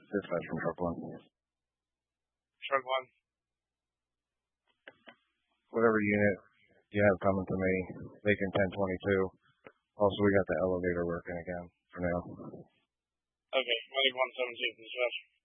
Dispatch from Truck 1. Truck 1. Whatever unit you have coming to me, Macon 1022. Also, we got the elevator working again for now. Okay, Medic 117 dispatch.